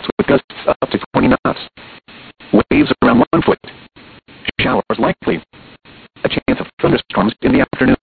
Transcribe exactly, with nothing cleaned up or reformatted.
gusts with gusts up to twenty knots. Waves around one foot. Showers likely. A chance of thunderstorms in the afternoon.